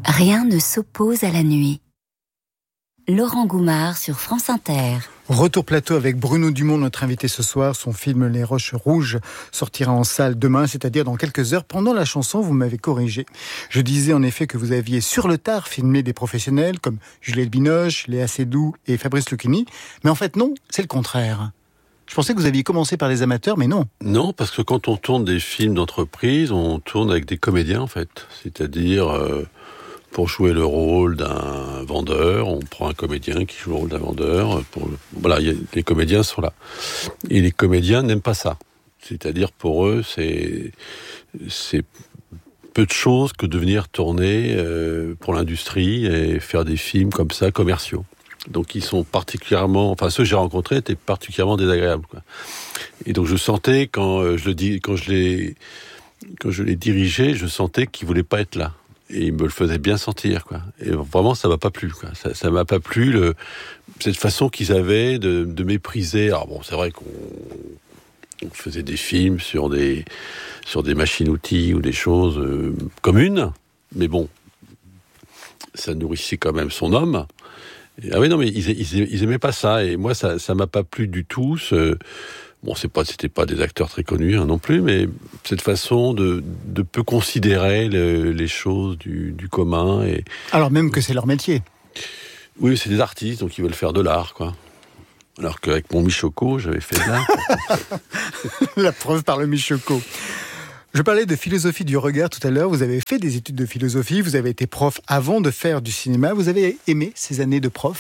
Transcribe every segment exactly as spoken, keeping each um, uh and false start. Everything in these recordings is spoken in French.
Rien ne s'oppose à la nuit. Laurent Goumard sur France Inter. Retour plateau avec Bruno Dumont, notre invité ce soir. Son film Les Roches Rouges sortira en salle demain, c'est-à-dire dans quelques heures. Pendant la chanson, vous m'avez corrigé. Je disais en effet que vous aviez sur le tard filmé des professionnels comme Juliette Binoche, Léa Seydoux et Fabrice Lucchini. Mais en fait non, c'est le contraire. Je pensais que vous aviez commencé par les amateurs, mais non. Non, parce que quand on tourne des films d'entreprise, on tourne avec des comédiens en fait. C'est-à-dire... Euh Pour jouer le rôle d'un vendeur, on prend un comédien qui joue le rôle d'un vendeur. Pour le... Voilà, y a... les comédiens sont là. Et les comédiens n'aiment pas ça. C'est-à-dire, pour eux, c'est, c'est peu de choses que de venir tourner euh, pour l'industrie et faire des films comme ça, commerciaux. Donc, ils sont particulièrement... Enfin, ceux que j'ai rencontrés étaient particulièrement désagréables, quoi. Et donc, je sentais, quand euh, je le dis, quand je les, quand je les dirigeais, je sentais qu'ils voulaient pas être là. Et il me le faisait bien sentir, quoi. Et vraiment, ça m'a pas plu, quoi. Ça, ça m'a pas plu, le, cette façon qu'ils avaient de, de mépriser. Alors bon, c'est vrai qu'on on faisait des films sur des, sur des machines-outils ou des choses euh, communes, mais bon, ça nourrissait quand même son homme. Et, ah oui, non, mais ils, ils, ils aimaient pas ça. Et moi, ça, ça m'a pas plu du tout, ce... Bon, c'est pas, c'était pas des acteurs très connus hein, non plus, mais cette façon de, de peu considérer le, les choses du, du commun. Et... Alors même que c'est leur métier. Oui, c'est des artistes, donc ils veulent faire de l'art, quoi. Alors qu'avec mon Michoko, j'avais fait de l'art. La preuve par le Michoko. Je parlais de philosophie du regard tout à l'heure. Vous avez fait des études de philosophie, vous avez été prof avant de faire du cinéma. Vous avez aimé ces années de prof ?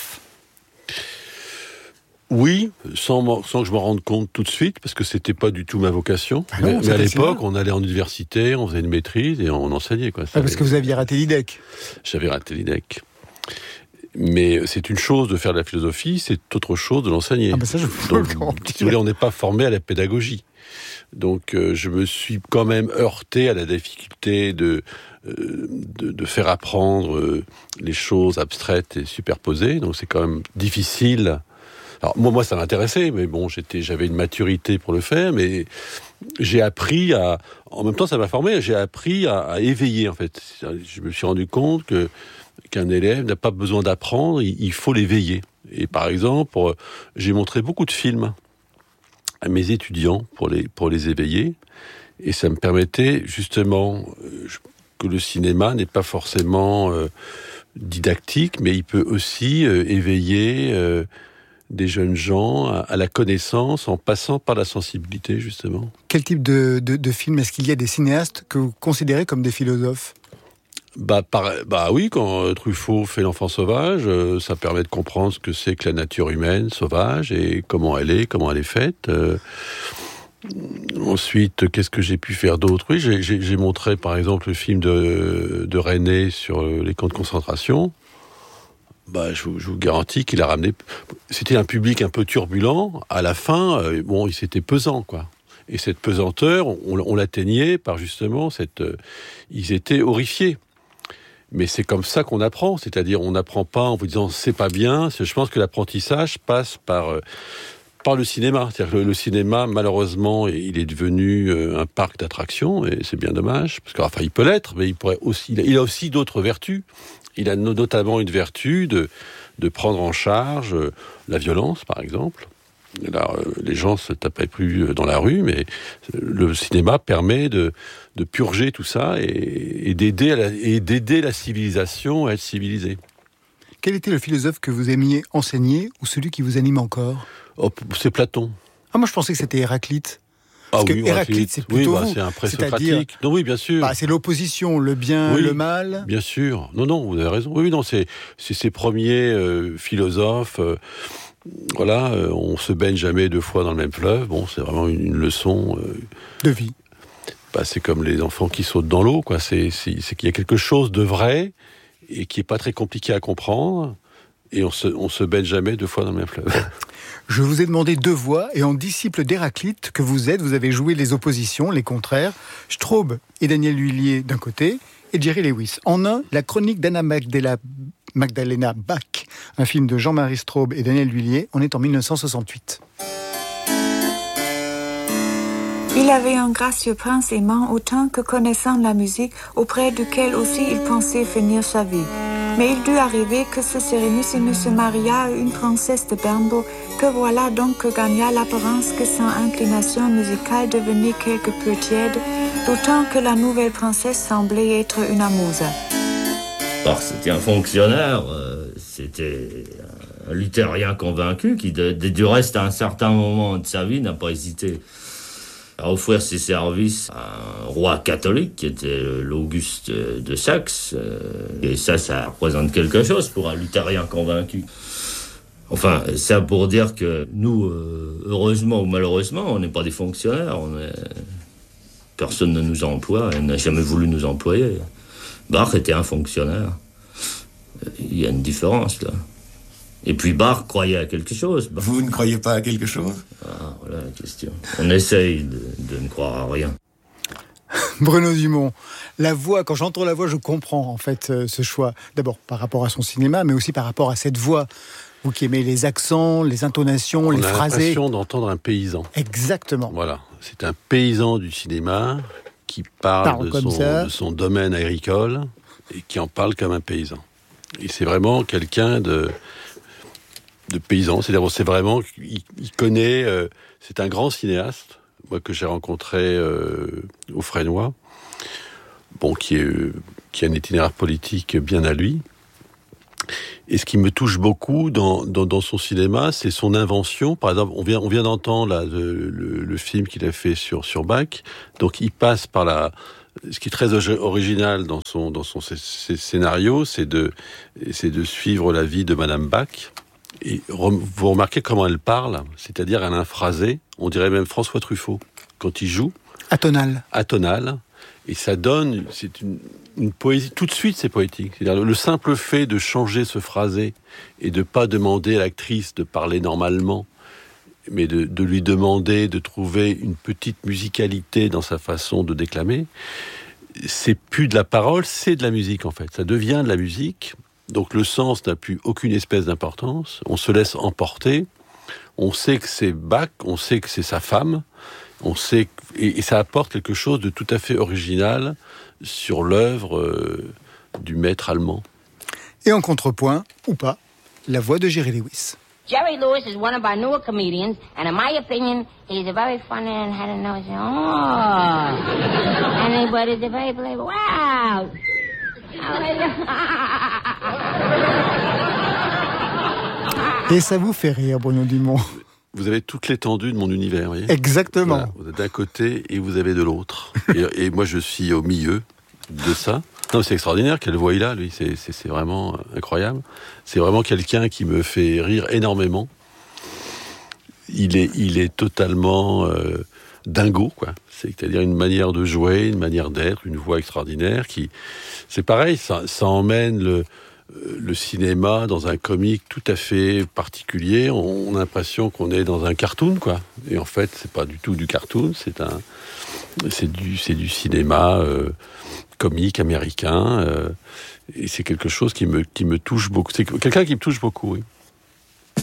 Oui, sans, sans que je m'en rende compte tout de suite, parce que c'était pas du tout ma vocation. Ah non, mais, mais à l'époque, on allait en université, on faisait une maîtrise et on enseignait, quoi. Ah, parce que vous aviez raté l'I D E C. J'avais raté l'I D E C. Mais c'est une chose de faire de la philosophie, c'est autre chose de l'enseigner. Ah ben ça, je peux le comprendre. Si vous voulez, on n'est pas formé à la pédagogie. Donc, euh, je me suis quand même heurté à la difficulté de, euh, de, de faire apprendre euh, les choses abstraites et superposées. Donc, c'est quand même difficile. Alors, moi, moi, ça m'intéressait, mais bon, j'étais, j'avais une maturité pour le faire, mais j'ai appris à... En même temps, ça m'a formé, j'ai appris à, à éveiller, en fait. Je me suis rendu compte que, qu'un élève n'a pas besoin d'apprendre, il, il faut l'éveiller. Et par exemple, j'ai montré beaucoup de films à mes étudiants pour les, pour les éveiller, et ça me permettait, justement, que le cinéma n'est pas forcément euh, didactique, mais il peut aussi euh, éveiller... Euh, des jeunes gens à, à la connaissance en passant par la sensibilité, justement. Quel type de, de, de film est-ce qu'il y a des cinéastes que vous considérez comme des philosophes ? Bah, par, bah oui, quand euh, Truffaut fait L'Enfant sauvage, euh, ça permet de comprendre ce que c'est que la nature humaine sauvage et comment elle est, comment elle est faite. Euh, ensuite, qu'est-ce que j'ai pu faire d'autre ? Oui, j'ai, j'ai, j'ai montré, par exemple, le film de, de René sur euh, les camps de concentration. Bah, je vous, je vous garantis qu'il a ramené... C'était un public un peu turbulent. À la fin, euh, bon, il c'était pesant, quoi. Et cette pesanteur, on, on l'atteignait par justement cette... Euh, ils étaient horrifiés. Mais c'est comme ça qu'on apprend. C'est-à-dire, on n'apprend pas en vous disant « c'est pas bien ». Je pense que l'apprentissage passe par... Euh, par le cinéma. C'est-à-dire que le, le cinéma, malheureusement, il est devenu euh, un parc d'attractions, et c'est bien dommage. Parce que, enfin, il peut l'être, mais il pourrait aussi... Il a, il a aussi d'autres vertus. Il a notamment une vertu de, de prendre en charge euh, la violence, par exemple. Là, euh, les gens se tapaient plus dans la rue, mais le cinéma permet de, de purger tout ça et, et, d'aider à la, et d'aider la civilisation à être civilisée. Quel était le philosophe que vous aimiez enseigner ou celui qui vous anime encore ? Oh, c'est Platon. Ah, moi je pensais que c'était Héraclite. Parce ah, que oui, Héraclite, c'est plutôt oui, bah, vous. c'est un présocratique. Non, oui, bien sûr. Bah, c'est l'opposition, le bien, oui, le mal. Bien sûr. Non, non, vous avez raison. Oui, non, c'est, c'est ces premiers euh, philosophes. Euh, voilà, euh, on se baigne jamais deux fois dans le même fleuve. Bon, c'est vraiment une, une leçon euh, de vie. Bah, c'est comme les enfants qui sautent dans l'eau, quoi. C'est, c'est, c'est qu'il y a quelque chose de vrai et qui est pas très compliqué à comprendre. Et on se, on se baigne jamais deux fois dans le même fleuve. Je vous ai demandé deux voix, et en disciple d'Héraclite que vous êtes, vous avez joué les oppositions, les contraires, Straub et Daniel Lhuillier d'un côté, et Jerry Lewis. En un, la chronique d'Anna Magdala, Magdalena Bach, un film de Jean-Marie Straub et Daniel Lhuillier. On est en mille neuf cent soixante-huit. Il avait un gracieux prince aimant autant que connaissant la musique, auprès duquel aussi il pensait finir sa vie. Mais il dut arriver que ce Sérénissime se maria à une princesse de Bernbourg, que voilà donc que gagna l'apparence que son inclination musicale devenait quelque peu tiède, d'autant que la nouvelle princesse semblait être une amuse. Alors, c'était un fonctionnaire, euh, c'était un luthérien convaincu qui, de, de, du reste, à un certain moment de sa vie, n'a pas hésité à offrir ses services à un roi catholique qui était l'Auguste de Saxe. Et ça, ça représente quelque chose pour un luthérien convaincu. Enfin, ça pour dire que nous, heureusement ou malheureusement, on n'est pas des fonctionnaires. On est... Personne ne nous emploie et n'a jamais voulu nous employer. Bach était un fonctionnaire. Il y a une différence, là. Et puis Bach croyait à quelque chose. Bach. Vous ne croyez pas à quelque chose ? Ah, voilà la question. On essaye de, de ne croire à rien. Bruno Dumont, la voix, quand j'entends la voix, je comprends en fait euh, ce choix. D'abord par rapport à son cinéma, mais aussi par rapport à cette voix. Vous qui aimez les accents, les intonations, On les a phrasés. l'impression d'entendre un paysan. Exactement. Voilà, c'est un paysan du cinéma qui parle, Parle de, comme son, ça. de son domaine agricole et qui en parle comme un paysan. Et c'est vraiment quelqu'un de... de paysan, c'est-à-dire c'est vraiment, il, il connaît, euh, c'est un grand cinéaste, moi que j'ai rencontré euh, au Fresnoy, bon, qui, est, euh, qui a un itinéraire politique bien à lui. Et ce qui me touche beaucoup dans, dans, dans son cinéma, c'est son invention. Par exemple, on vient, on vient d'entendre là, le, le, le film qu'il a fait sur, sur Bach, donc il passe par la... Ce qui est très original dans son, dans son scénario, c'est de, c'est de suivre la vie de Madame Bach. Et vous remarquez comment elle parle, c'est-à-dire elle a un phrasé, on dirait même François Truffaut, quand il joue. Atonal. Atonal. Et ça donne, c'est une, une poésie, tout de suite c'est poétique. C'est-à-dire le, le simple fait de changer ce phrasé et de pas demander à l'actrice de parler normalement, mais de, de lui demander de trouver une petite musicalité dans sa façon de déclamer, c'est plus de la parole, c'est de la musique en fait. Ça devient de la musique. Donc le sens n'a plus aucune espèce d'importance, on se laisse emporter, on sait que c'est Bach, on sait que c'est sa femme, on sait que, et, et ça apporte quelque chose de tout à fait original sur l'œuvre euh, du maître allemand. Et en contrepoint, ou pas, la voix de Jerry Lewis. Jerry Lewis is one of our newer comedians, and in my opinion, he's a very funny and had a nose. Oh, and but he's a very playful. Wow. Et ça vous fait rire, Bruno Dumont. Vous avez toute l'étendue de mon univers, vous voyez ? Exactement. Voilà, vous êtes d'un côté et vous avez de l'autre. et, et moi, je suis au milieu de ça. Non, c'est extraordinaire, quelle voix il a, lui. C'est, c'est, c'est vraiment incroyable. C'est vraiment quelqu'un qui me fait rire énormément. Il est, il est totalement euh, dingo, quoi. C'est-à-dire une manière de jouer, une manière d'être, une voix extraordinaire qui... C'est pareil, ça, ça emmène le, le cinéma dans un comique tout à fait particulier. On, on a l'impression qu'on est dans un cartoon, quoi. Et en fait, c'est pas du tout du cartoon, c'est un... C'est du, c'est du cinéma euh, comique américain. Euh, et c'est quelque chose qui me, qui me touche beaucoup. C'est quelqu'un qui me touche beaucoup, oui.